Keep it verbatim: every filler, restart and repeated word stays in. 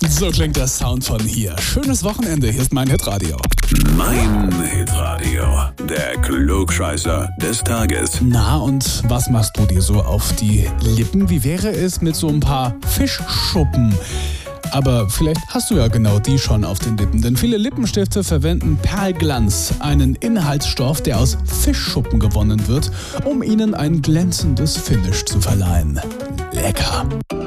So klingt der Sound von hier. Schönes Wochenende, hier ist mein Hitradio. Mein Hitradio, der Klugscheißer des Tages. Na, und was machst du dir so auf die Lippen? Wie wäre es mit so ein paar Fischschuppen? Aber vielleicht hast du ja genau die schon auf den Lippen, denn viele Lippenstifte verwenden Perlglanz, einen Inhaltsstoff, der aus Fischschuppen gewonnen wird, um ihnen ein glänzendes Finish zu verleihen. Lecker!